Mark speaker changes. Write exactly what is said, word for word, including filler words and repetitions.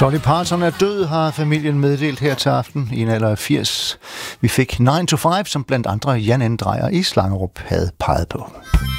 Speaker 1: Dolly Parton er død, har familien meddelt her til aften i en alder af firs. Vi fik nine to five, som blandt andre Jan N. Dreyer i Slangerup havde peget på.